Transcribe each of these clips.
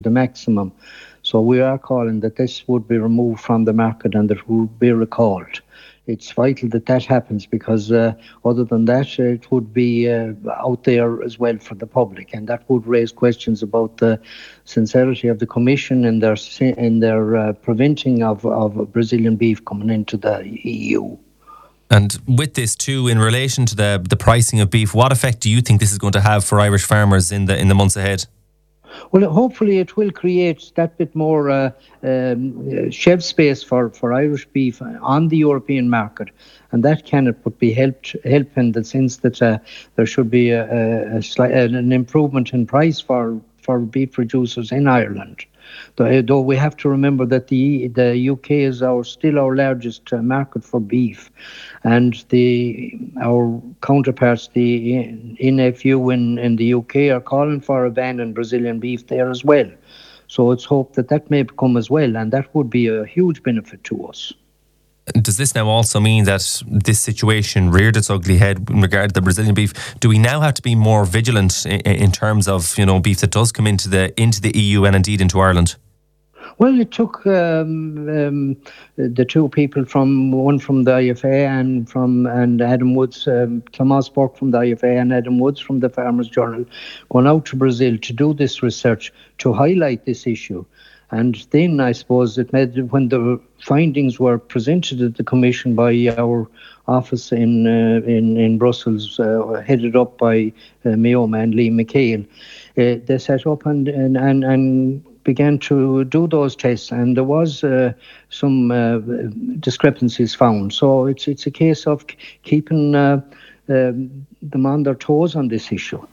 the maximum. So we are calling that this would be removed from the market and that it would be recalled. It's vital that that happens because other than that, it would be out there as well for the public, and that would raise questions about the sincerity of the Commission in their preventing of Brazilian beef coming into the EU. And with this too, in relation to the pricing of beef, what effect do you think this is going to have for Irish farmers in the months ahead? Well, hopefully it will create that bit more shelf space for Irish beef on the European market, and that can help in the sense that there should be an improvement in price for beef producers in Ireland. Though we have to remember that the UK is still our largest market for beef, and our counterparts, the NFU in the UK, are calling for a ban on Brazilian beef there as well. So it's hoped that may become as well, and that would be a huge benefit to us. Does this now also mean that this situation reared its ugly head in regard to the Brazilian beef? Do we now have to be more vigilant in terms of beef that does come into the EU and indeed into Ireland? Well, it took the two people one from the IFA and Adam Woods, Tomas Burke from the IFA and Adam Woods from the Farmers Journal, going out to Brazil to do this research to highlight this issue. And then I suppose when the findings were presented at the Commission by our office in Brussels, headed up by Mayo man Lee McHale, they set up and began to do those tests, and there was some discrepancies found. So it's a case of keeping them on their toes on this issue.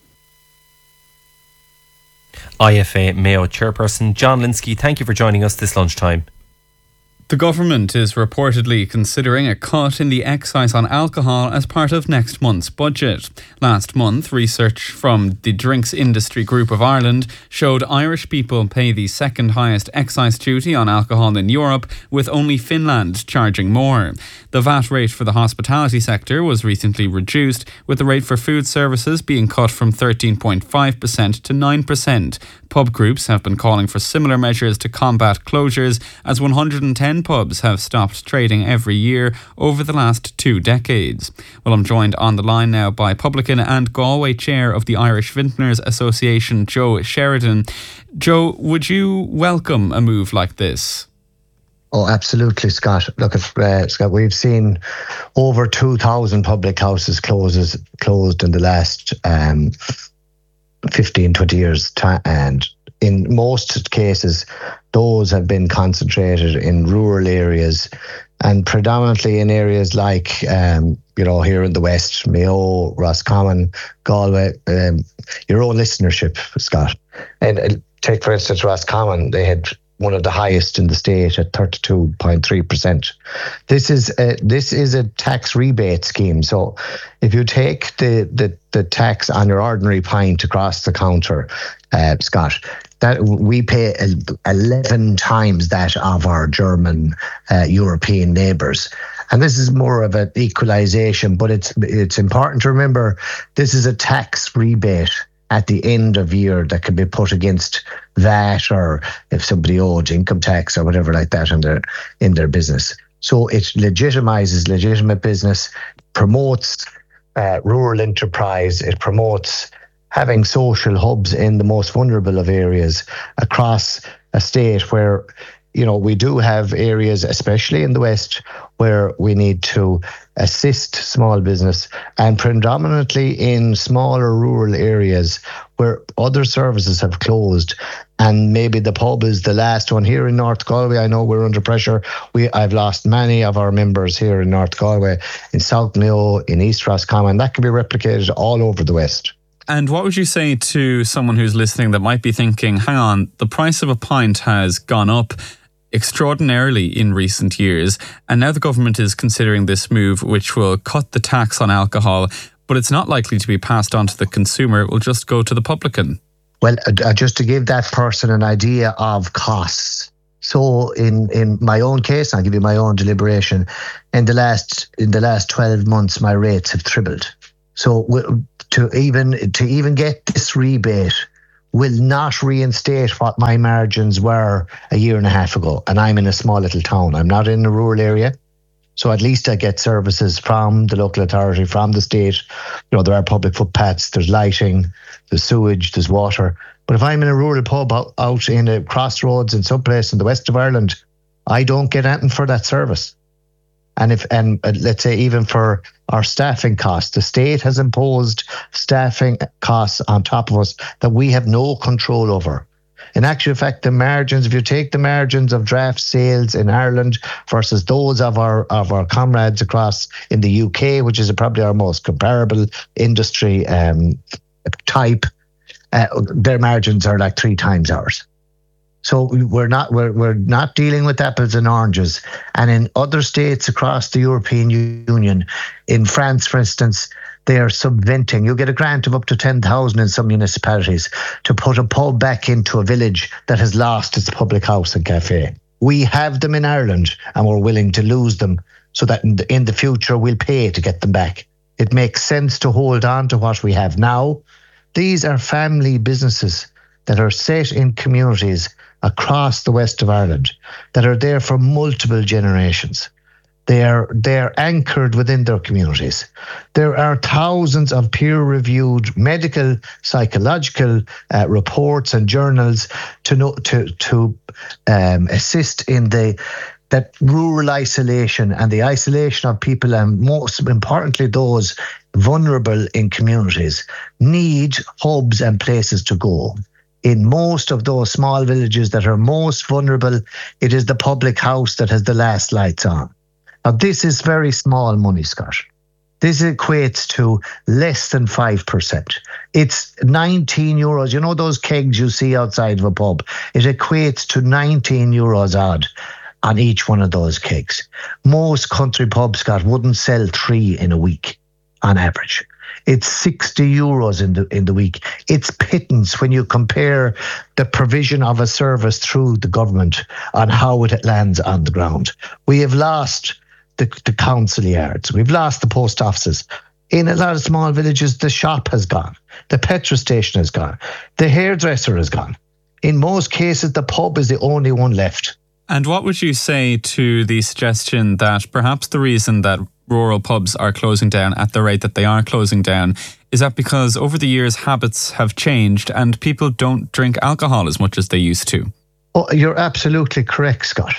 IFA Mayo Chairperson John Linsky, thank you for joining us this lunchtime. The government is reportedly considering a cut in the excise on alcohol as part of next month's budget. Last month, research from the Drinks Industry Group of Ireland showed Irish people pay the second highest excise duty on alcohol in Europe, with only Finland charging more. The VAT rate for the hospitality sector was recently reduced, with the rate for food services being cut from 13.5% to 9%. Pub groups have been calling for similar measures to combat closures, as 110 pubs have stopped trading every year over the last 2 decades. Well, I'm joined on the line now by Publican and Galway Chair of the Irish Vintners Association, Joe Sheridan. Joe, would you welcome a move like this? Oh, absolutely, Scott. Look, Scott, we've seen over 2,000 public houses closed in the last 15, 20 years, and in most cases, those have been concentrated in rural areas and predominantly in areas like, here in the West, Mayo, Roscommon, Galway, your own listenership, Scott. And take, for instance, Roscommon, they had one of the highest in the state at 32.3%. This is a tax rebate scheme. So if you take the tax on your ordinary pint across the counter, Scott, that we pay 11 times that of our German European neighbours. And this is more of an equalisation, but it's important to remember this is a tax rebate at the end of year that can be put against that, or if somebody owed income tax or whatever like that in their business. So it legitimizes legitimate business, promotes rural enterprise, it promotes having social hubs in the most vulnerable of areas across a state where, we do have areas, especially in the West, where we need to assist small business, and predominantly in smaller rural areas where other services have closed. And maybe the pub is the last one. Here in North Galway, I know we're under pressure. I've lost many of our members here in North Galway, in South Mayo, in East Roscommon. That can be replicated all over the West. And what would you say to someone who's listening that might be thinking, hang on, the price of a pint has gone up extraordinarily in recent years, and now the government is considering this move which will cut the tax on alcohol, but it's not likely to be passed on to the consumer, it will just go to the publican? Well, just to give that person an idea of costs. So in my own case, I'll give you my own deliberation, in the last 12 months, my rates have tripled. So to even get this rebate will not reinstate what my margins were a year and a half ago. And I'm in a small little town. I'm not in a rural area. So at least I get services from the local authority, from the state. There are public footpaths, there's lighting, there's sewage, there's water. But if I'm in a rural pub out in a crossroads in some place in the west of Ireland, I don't get anything for that service. And let's say even for our staffing costs, the state has imposed staffing costs on top of us that we have no control over. In actual fact, the margins, if you take the margins of draft sales in Ireland versus those of our comrades across in the UK, which is probably our most comparable industry type, their margins are like 3 times ours. So we're not dealing with apples and oranges. And in other states across the European Union, in France, for instance, they are subventing. You get a grant of up to 10,000 in some municipalities to put a pub back into a village that has lost its public house and cafe. We have them in Ireland and we're willing to lose them so that in the future we'll pay to get them back. It makes sense to hold on to what we have now. These are family businesses that are set in communities across the west of Ireland that are there for multiple generations. They're anchored within their communities. There are thousands of peer-reviewed medical, psychological reports and journals to assist in that rural isolation and the isolation of people, and most importantly, those vulnerable in communities, need hubs and places to go. In most of those small villages that are most vulnerable, it is the public house that has the last lights on. Now, this is very small money, Scott. This equates to less than 5%. It's 19 euros. You know those kegs you see outside of a pub? It equates to 19 euros odd on each one of those kegs. Most country pubs, Scott, wouldn't sell 3 in a week on average. It's 60 euros in the week. It's pittance when you compare the provision of a service through the government on how it lands on the ground. We have lost the council yards. We've lost the post offices. In a lot of small villages, the shop has gone. The petrol station has gone. The hairdresser has gone. In most cases, the pub is the only one left. And what would you say to the suggestion that perhaps the reason that rural pubs are closing down at the rate that they are closing down is that because over the years habits have changed and people don't drink alcohol as much as they used to? Oh, you're absolutely correct, Scott.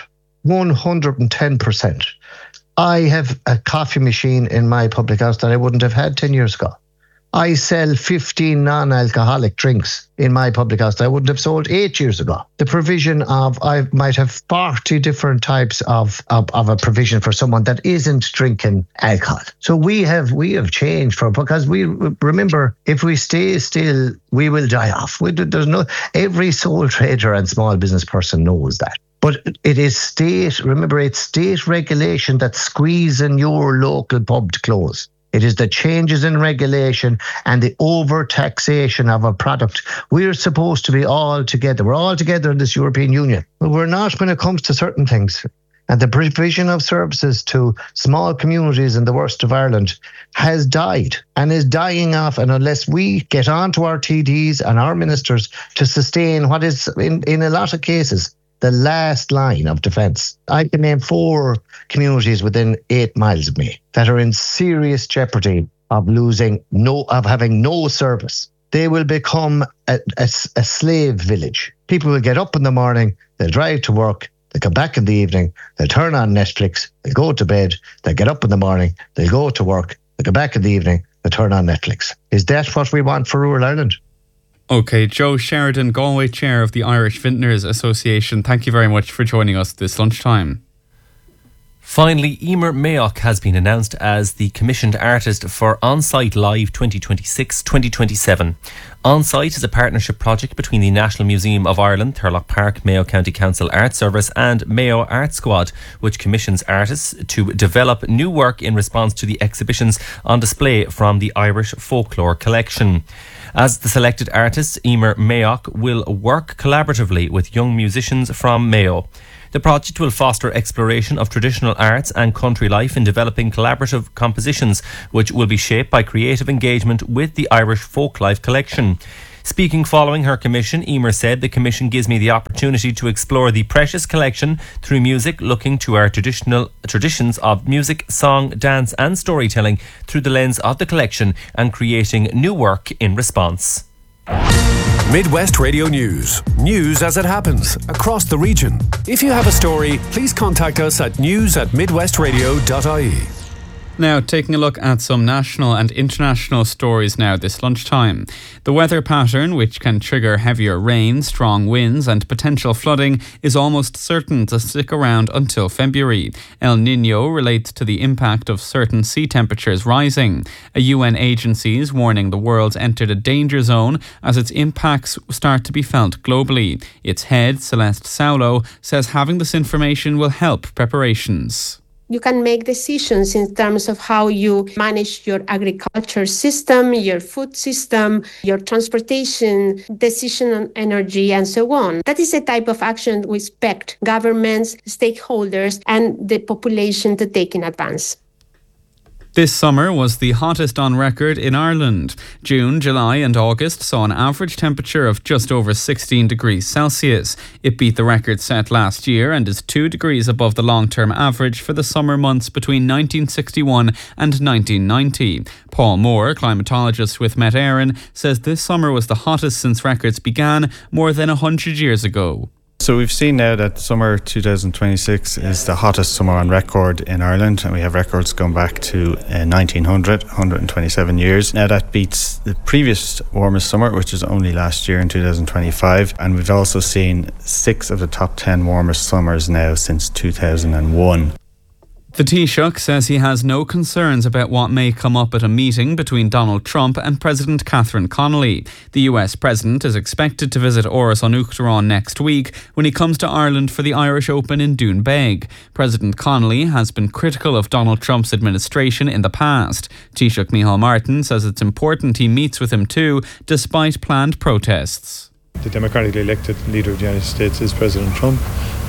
110%. I have a coffee machine in my public house that I wouldn't have had 10 years ago. I sell 15 non-alcoholic drinks in my public house that I wouldn't have sold 8 years ago. The provision of, I might have 40 different types of a provision for someone that isn't drinking alcohol. So we have changed because we remember, if we stay still, we will die off. Every sole trader and small business person knows that. But it is state regulation that's squeezing your local pub to close. It is the changes in regulation and the over-taxation of a product. We're supposed to be all together. We're all together in this European Union. But we're not when it comes to certain things. And the provision of services to small communities in the worst of Ireland has died and is dying off. And unless we get on to our TDs and our ministers to sustain what is, in a lot of cases, the last line of defence. I can name 4 communities within 8 miles of me that are in serious jeopardy of having no service. They will become a slave village. People will get up in the morning, they'll drive to work, they'll come back in the evening, they'll turn on Netflix, they'll go to bed, they'll get up in the morning, they'll go to work, they'll come back in the evening, they'll turn on Netflix. Is that what we want for rural Ireland? Okay, Joe Sheridan, Galway Chair of the Irish Vintners Association, thank you very much for joining us this lunchtime. Finally, Emer Mayock has been announced as the commissioned artist for On-Site Live 2026-2027. On-Site is a partnership project between the National Museum of Ireland, Thurlock Park, Mayo County Council Art Service and Mayo Art Squad, which commissions artists to develop new work in response to the exhibitions on display from the Irish Folklore Collection. As the selected artist, Emer Mayock will work collaboratively with young musicians from Mayo. The project will foster exploration of traditional arts and country life in developing collaborative compositions, which will be shaped by creative engagement with the Irish Folklife Collection. Speaking following her commission, Emer said, "The commission gives me the opportunity to explore the precious collection through music, looking to our traditions of music, song, dance and storytelling through the lens of the collection and creating new work in response." Midwest Radio News. News as it happens across the region. If you have a story, please contact us at news@midwestradio.ie. Now, taking a look at some national and international stories now this lunchtime. The weather pattern, which can trigger heavier rain, strong winds and potential flooding, is almost certain to stick around until February. El Niño relates to the impact of certain sea temperatures rising. A UN agency is warning the world's entered a danger zone as its impacts start to be felt globally. Its head, Celeste Saulo, says having this information will help preparations. You can make decisions in terms of how you manage your agriculture system, your food system, your transportation, decision on energy, and so on. That is the type of action we expect governments, stakeholders, and the population to take in advance. This summer was the hottest on record in Ireland. June, July and August saw an average temperature of just over 16 degrees Celsius. It beat the record set last year and is 2 degrees above the long-term average for the summer months between 1961 and 1990. Paul Moore, climatologist with Met Éireann, says this summer was the hottest since records began more than 100 years ago. So we've seen now that summer 2026 is the hottest summer on record in Ireland, and we have records going back to 1900, 127 years. Now that beats the previous warmest summer, which is only last year in 2025, and we've also seen 6 of the top 10 warmest summers now since 2001. The Taoiseach says he has no concerns about what may come up at a meeting between Donald Trump and President Catherine Connolly. The US President is expected to visit Áras an Uachtaráin next week when he comes to Ireland for the Irish Open in Doonbeg. President Connolly has been critical of Donald Trump's administration in the past. Taoiseach Micheál Martin says it's important he meets with him too, despite planned protests. The democratically elected leader of the United States is President Trump.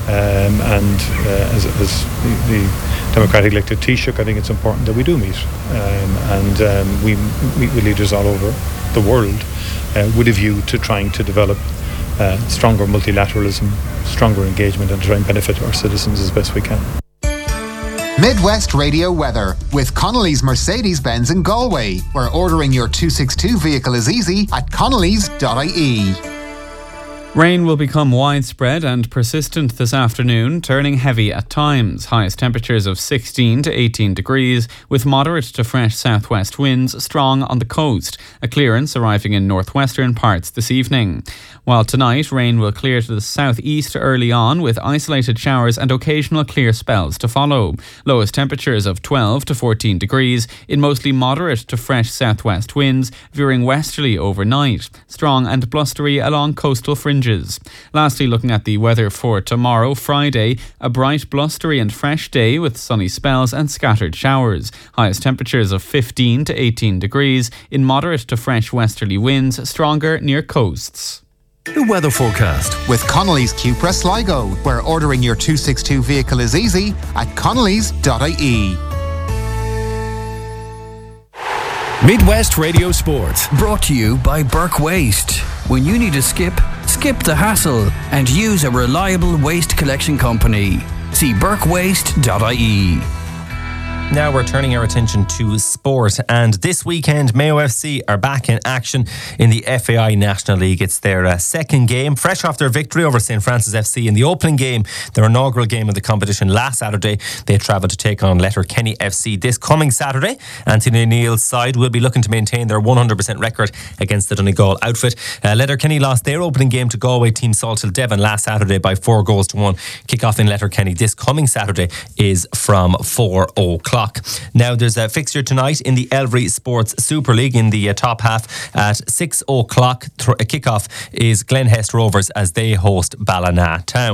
As the democratic elected Taoiseach, I think it's important that we do meet. We meet with leaders all over the world with a view to trying to develop stronger multilateralism, stronger engagement, and to try and benefit our citizens as best we can. Midwest Radio weather with Connolly's Mercedes-Benz in Galway, where ordering your 262 vehicle is easy at connellys.ie. Rain will become widespread and persistent this afternoon, turning heavy at times. Highest temperatures of 16 to 18 degrees, with moderate to fresh southwest winds strong on the coast. A clearance arriving in northwestern parts this evening. While tonight, rain will clear to the southeast early on, with isolated showers and occasional clear spells to follow. Lowest temperatures of 12 to 14 degrees, in mostly moderate to fresh southwest winds, veering westerly overnight. Strong and blustery along coastal fringes. Lastly, looking at the weather for tomorrow, Friday, a bright, blustery and fresh day with sunny spells and scattered showers. Highest temperatures of 15 to 18 degrees, in moderate to fresh westerly winds, stronger near coasts. The weather forecast with Connolly's Cupra Sligo, where ordering your 262 vehicle is easy at connellys.ie. Midwest Radio Sport. Brought to you by Burke Waste. When you need a skip the hassle and use a reliable waste collection company. See burkewaste.ie. Now we're turning our attention to sport, and this weekend Mayo FC are back in action in the FAI National League. It's their second game, fresh off their victory over St. Francis FC in the opening game, their inaugural game of the competition last Saturday. They travelled to take on Letterkenny FC this coming Saturday. Anthony O'Neill's side will be looking to maintain their 100% record against the Donegal outfit. Letterkenny lost their opening game to Galway team Salthill Devon last Saturday by 4-1. Kick-off in Letterkenny this coming Saturday is from 4:00. Now there's a fixture tonight in the Elvery Sports Super League in the top half at 6:00. Kickoff is Glenhest Rovers as they host Ballina Town.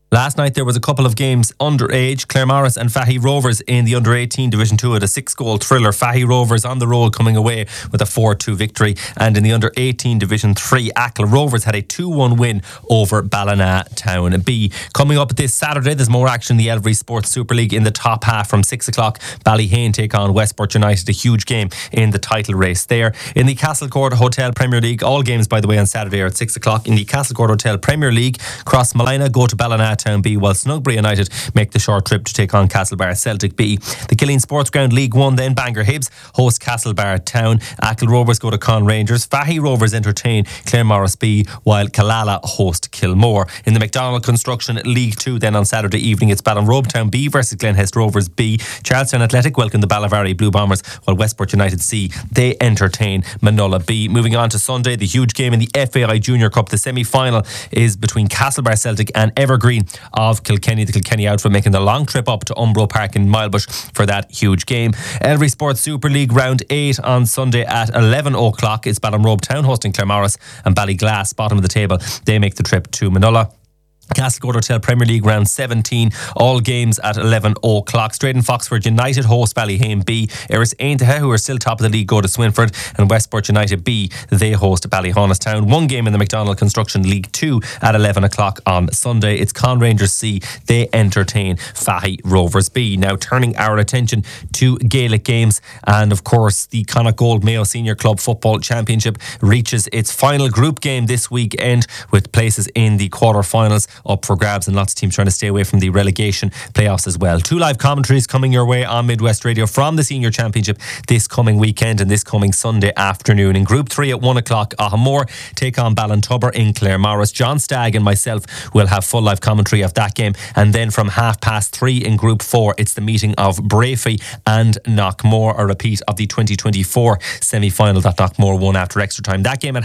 Last night there was a couple of games underage. Claremorris and Fahy Rovers in the under-18 Division 2 at a 6-goal thriller. Fahy Rovers on the roll coming away with a 4-2 victory. And in the under-18 Division 3, Ackle Rovers had a 2-1 win over Ballina Town B. Coming up this Saturday, there's more action in the Elvery Sports Super League in the top half from 6 o'clock. Ballyhane take on Westport United, a huge game in the title race there. In the Castlecourt Hotel Premier League, all games by the way on Saturday are at 6 o'clock. In the Castlecourt Hotel Premier League, Crossmolina go to Ballina Town B, while Snugbury United make the short trip to take on Castlebar Celtic B. The Killeen Sports Ground League 1 then, Bangor Hibs host Castlebar Town. Ackle Rovers go to Con Rangers. Fahy Rovers entertain Claremorris B, while Killala host Kilmore. In the McDonald Construction League 2 then on Saturday evening, it's Ballinrobe Town B versus Glenhest Rovers B. Charlestown Athletic welcome the Ballavari Blue Bombers, while Westport United C, they entertain Manola B. Moving on to Sunday, the huge game in the FAI Junior Cup. The semi-final is between Castlebar Celtic and Evergreen of Kilkenny. The Kilkenny outfit making the long trip up to Umbro Park in Milebush for that huge game. Elvery Sports Super League Round 8 on Sunday at 11 o'clock. It's Ballinrobe Town hosting Claremorris, and Ballyglass, bottom of the table, they make the trip to Manola. Castlecourt Hotel Premier League Round 17, all games at 11 o'clock. Straight Foxford United host Ballyhane B. Eris Aintaha, who are still top of the league, go to Swinford, and Westport United B, they host Ballyhonnestown. One game in the McDonald Construction League 2 at 11 o'clock on Sunday. It's Con Rangers C, they entertain Fahy Rovers B. Now turning our attention to Gaelic games, and of course the Connacht Gold Mayo Senior Club Football Championship reaches its final group game this weekend, with places in the quarter-finals up for grabs, and lots of teams trying to stay away from the relegation playoffs as well. 2 live commentaries coming your way on Midwest Radio from the Senior Championship this coming weekend and this coming Sunday afternoon. In Group 3 at 1 o'clock, Ahamore take on Ballintubber in Claremorris. John Stagg and myself will have full live commentary of that game, and then from 3:30 in Group 4, it's the meeting of Brafey and Knockmore, a repeat of the 2024 semi-final that Knockmore won after extra time. That game at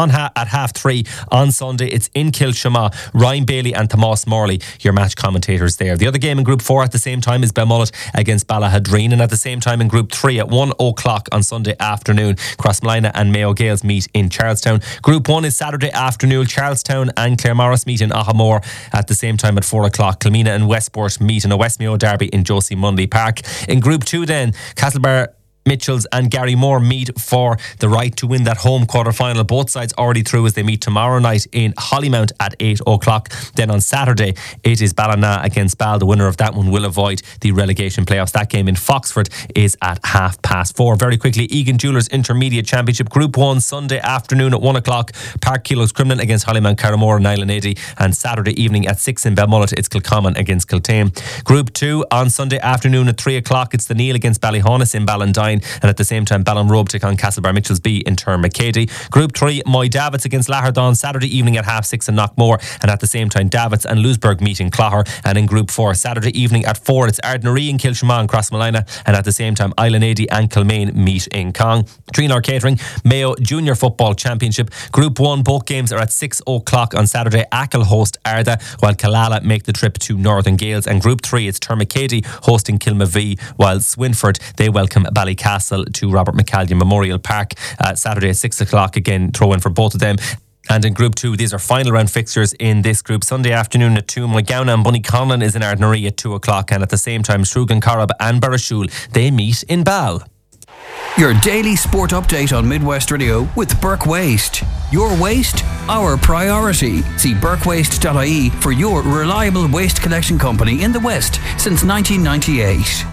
3:30 on Sunday, it's in Kilshamagh. Ryan Bailey and Tomas Morley, your match commentators there. The other game in Group 4 at the same time is Belmullet against Ballahadreen, and at the same time in Group 3 at 1 o'clock on Sunday afternoon, Crossmolina and Mayo Gales meet in Charlestown. Group 1 is Saturday afternoon. Charlestown and Claremorris meet in Ahamore at the same time at 4 o'clock. Kilmina and Westport meet in a West Mayo derby in Josie Munley Park. In Group 2 then, Castlebar Mitchells and Gary Moore meet for the right to win that home quarter-final. Both sides already through as they meet tomorrow night in Hollymount at 8 o'clock. Then on Saturday, it is Ballina against Ball. The winner of that one will avoid the relegation playoffs. That game in Foxford is at 4:30. Very quickly, Egan Jewellers Intermediate Championship Group 1, Sunday afternoon at 1 o'clock. Park Kilos Crumlin against Hollymount Carramore and Island 80. And Saturday evening at 6 in Belmullet, it's Kilcommon against Kiltane. Group 2 on Sunday afternoon at 3 o'clock, it's the Neil against Ballyhonus in Ballandine. And at the same time, Ballinrobe take on Castlebar Mitchells B in Termacady. Group 3, Moy Davits against Lahardon, Saturday evening at 6:30 in Knockmore. And at the same time, Davits and Lewisburg meet in Clogher. And in Group 4, Saturday evening at 4, it's Ardnaree in Kilshamagh and Crossmolina. And at the same time, Island 80 and Kilmaine meet in Cong. Trinor Catering, Mayo Junior Football Championship. Group 1, both games are at 6 o'clock on Saturday. Ackle host Arda, while Killala make the trip to Northern Gales. And Group 3, it's Termacady hosting Kilmavee, while Swinford, they welcome Ballycastle to Robert McCallion Memorial Park. Saturday at 6 o'clock, again, throw in for both of them. And in Group 2, these are final round fixtures in this group. Sunday afternoon at 2, Moygown and Bunnyconlon is in Ardnaree at 2 o'clock. And at the same time, Shrúgan Corrib and Barrashul, they meet in Ball. Your daily sport update on Midwest Radio with Burke Waste. Your waste, our priority. See burkewaste.ie for your reliable waste collection company in the West since 1998.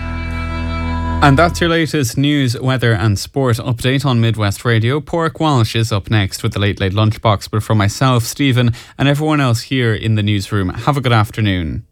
And that's your latest news, weather and sport update on Midwest Radio. Pork Walsh is up next with the Late Late Lunchbox. But for myself, Stephen, and everyone else here in the newsroom, have a good afternoon.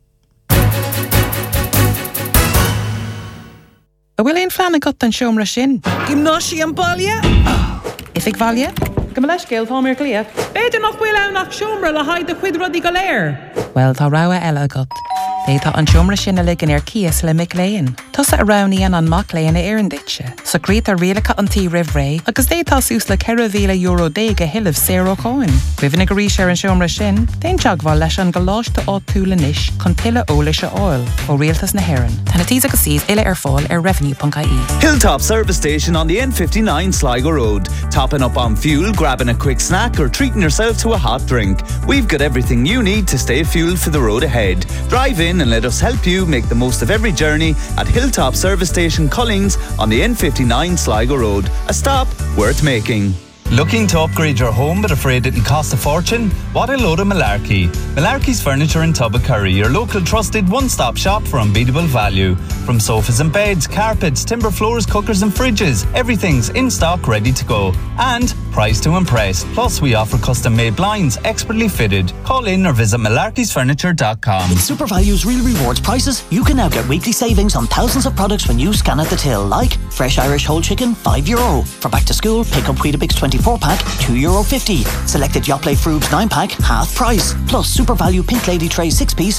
William Flanagan got an siomra sin. Gymnosi an balia? If ik valje? Gymlesh gael Tomir Glia. Beide noch will nach siomra la haid de chwid rodi galer. Well, tá rawa ela got. Détá an siomra sin a ligan Cias le Mick Léin. Tusa a rowníon an Mac Léin a éireann ditse. So gréta rialacha an tí rih ré, agus détá sús le €100,000 déga hilah zero coin. Cuimhna go ríis ar an siomra sin, déon teagháil leis an goláiste á túla níis chun tuile ólaise oil ó rialtas na Héireann. Tána tí agus síos ile ar fáil ar revenue.ie. Hilltop Service Station on the N59 Sligo Road. Topping up on fuel, grabbing a quick snack or treating yourself to a hot drink. We've got everything you need to stay fueled for the road ahead. Drive in and let us help you make the most of every journey at Hilltop Service Station Collins on the N59 Sligo Road. A stop worth making. Looking to upgrade your home but afraid it'll cost a fortune? What a load of malarkey. Malarkey's Furniture in Tubbacurry, your local trusted one-stop shop for unbeatable value. From sofas and beds, carpets, timber floors, cookers and fridges, everything's in stock ready to go. And priced to impress. Plus we offer custom-made blinds, expertly fitted. Call in or visit malarkeysfurniture.com. With SuperValue's Real Rewards prices, you can now get weekly savings on thousands of products when you scan at the till, like fresh Irish whole chicken, €5. For back to school, pick up Weetabix 24-pack, €2.50. Selected Yoplait Frubes 9-pack, half price. Plus SuperValue Pink Lady Tray 6-piece,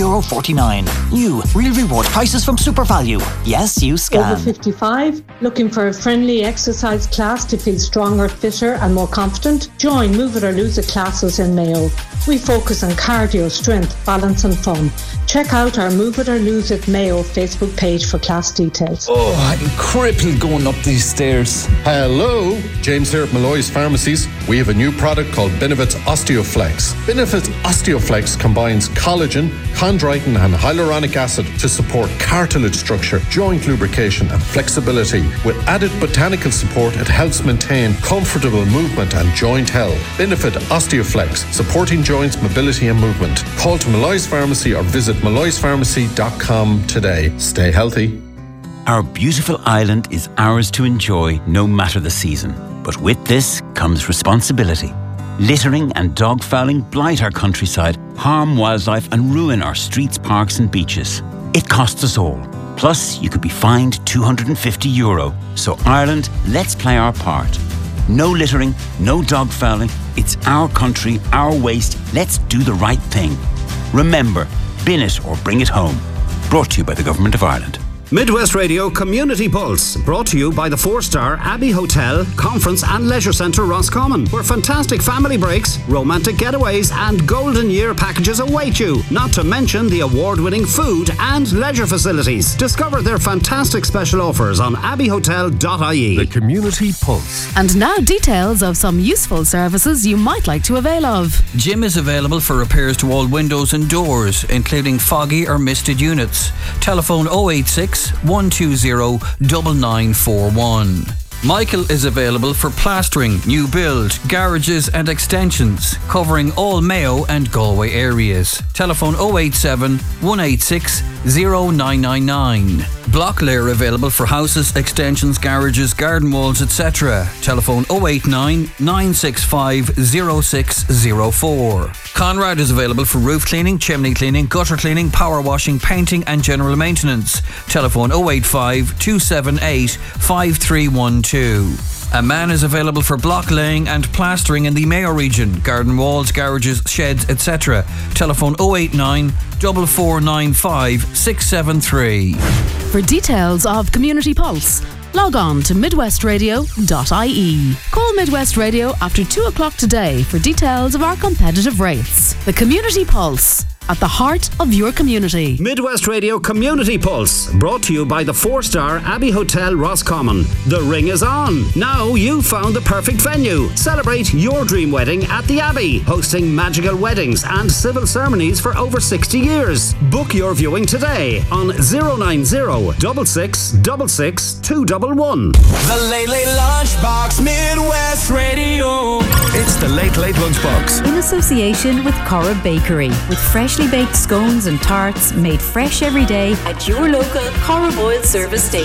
€1.49. New Real Rewards prices from SuperValue. Yes, you scan. Over 55? Looking for a friendly exercise class to feel stronger, fitter and more confident? Join Move It or Lose It classes in Mayo. We focus on cardio, strength, balance and fun. Check out our Move It or Lose It Mayo Facebook page for class details. Oh, I'm crippled going up these stairs. Hello, James here at Malloy's Pharmacies. We have a new product called Benefits Osteoflex. Benefits Osteoflex combines collagen, chondroitin and hyaluronic acid to support cartilage structure, joint lubrication and flexibility. With added botanical support, it helps maintain comfortable movement and joint health. Benefit Osteoflex, supporting joints, mobility and movement. Call to Malloy's Pharmacy or visit malloyspharmacy.com today. Stay healthy. Our beautiful island is ours to enjoy no matter the season. But with this comes responsibility. Littering and dog fouling blight our countryside, harm wildlife and ruin our streets, parks and beaches. It costs us all. Plus, you could be fined €250. So Ireland, let's play our part. No littering, no dog fouling. It's our country, our waste. Let's do the right thing. Remember, bin it or bring it home. Brought to you by the Government of Ireland. Midwest Radio Community Pulse, brought to you by the 4-star Abbey Hotel, Conference and Leisure Centre Roscommon, where fantastic family breaks, romantic getaways and golden year packages await you, not to mention the award-winning food and leisure facilities. Discover their fantastic special offers on abbeyhotel.ie. The Community Pulse. And now details of some useful services you might like to avail of. Jim is available for repairs to all windows and doors, including foggy or misted units. Telephone 086 120 9941. Michael is available for plastering, new build, garages and extensions, covering all Mayo and Galway areas. Telephone 087 186 0999. Block layer available for houses, extensions, garages, garden walls, etc. Telephone 089 965 0604. Conrad is available for roof cleaning, chimney cleaning, gutter cleaning, power washing, painting and general maintenance. Telephone 085 278 5312. A man is available for block laying and plastering in the Mayo region, garden walls, garages, sheds, etc. Telephone 089 4495 673. For details of Community Pulse, log on to midwestradio.ie. Call Midwest Radio after 2 o'clock today for details of our competitive rates. The Community Pulse, at the heart of your community. Midwest Radio Community Pulse, brought to you by the 4-star Abbey Hotel Roscommon. The ring is on. Now you've found the perfect venue. Celebrate your dream wedding at the Abbey, hosting magical weddings and civil ceremonies for over 60 years. Book your viewing today on 090 6666 211. The Late Late Lunchbox, Midwest Radio. It's the Late Late Lunchbox. In association with Cora Bakery, with freshly baked scones and tarts made fresh every day at your local Cora Boyle service station.